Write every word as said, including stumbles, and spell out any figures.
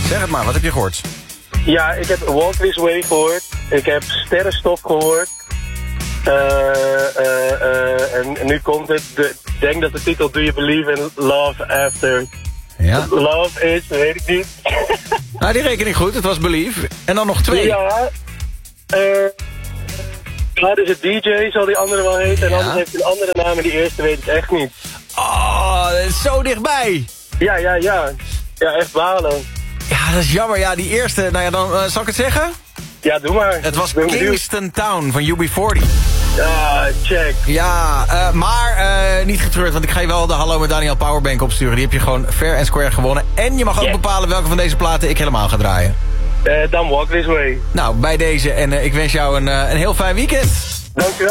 Zeg het maar, wat heb je gehoord? Ja, ik heb Walk This Way gehoord. Ik heb Sterrenstof gehoord. Uh, uh, uh, en, en nu komt het. Ik denk dat de titel Do You Believe in Love After Ja. Love is, weet ik niet. Nou, die reken ik goed. Het was Believe. En dan nog twee. Ja. Uh, ja, dus het D J zal die andere wel heten. En Ja. anders heeft hij een andere naam en die eerste weet ik echt niet. Oh, dat is zo dichtbij. Ja, ja, ja. Ja, echt balen. Ja, dat is jammer. Ja, die eerste, nou ja, dan uh, zal ik het zeggen? Ja, doe maar. Het was Ben benieuwd. Kingston Town van U B veertig. Ja, check. Ja, uh, maar uh, niet getreurd, want ik ga je wel de Hallo met Daniel Powerbank opsturen. Die heb je gewoon fair en square gewonnen. En je mag ook Yeah. bepalen welke van deze platen ik helemaal ga draaien. Uh, dan Walk This Way. Nou, bij deze. En uh, ik wens jou een, uh, een heel fijn weekend. Dankjewel.